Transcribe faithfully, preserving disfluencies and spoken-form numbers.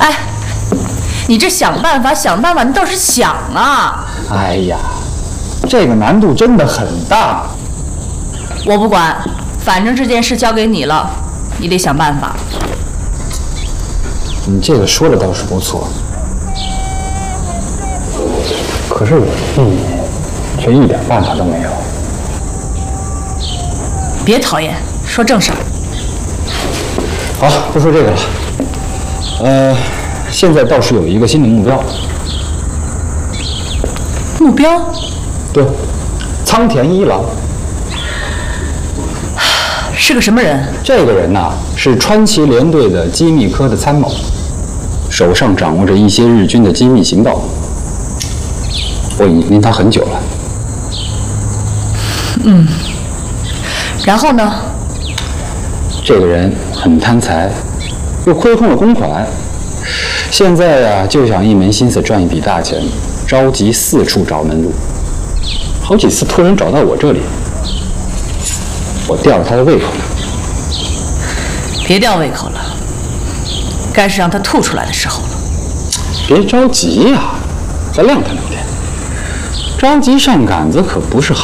哎，你这想办法想办法，你倒是想啊！ 哎呀，这个难度真的很大。 我不管，反正这件事交给你了，你得想办法。 你这个说的倒是不错，可是我弟却一点办法都没有。 别讨厌，说正事儿。 好，不说这个了。呃，现在倒是有一个新的目标。 目标？ 对，仓田一郎。 是个什么人？ 这个人呐、啊，是川崎联队的机密科的参谋，手上掌握着一些日军的机密情报。我已经盯他很久了。 嗯。然后呢？ 这个人很贪财，又亏空了公款，现在呀、啊、就想一门心思赚一笔大钱，着急四处找门路，好几次托人找到我这里，我吊着他的胃口呢。 别吊胃口了，该是让他吐出来的时候了。 别着急呀、再晾他两天，着急上杆子可不是好。